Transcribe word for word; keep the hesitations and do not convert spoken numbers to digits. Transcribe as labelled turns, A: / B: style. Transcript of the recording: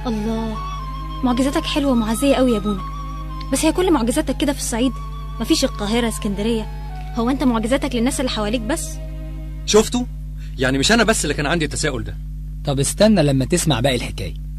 A: الله، معجزاتك حلوة ومعزية قوي يا بونا، بس هي كل معجزاتك كده في الصعيد؟ مفيش القاهرة، اسكندرية. هو انت معجزاتك للناس اللي حواليك بس؟
B: شفتوا؟ يعني مش انا بس اللي كان عندي التساؤل ده.
C: طب استنى لما تسمع باقي الحكاية.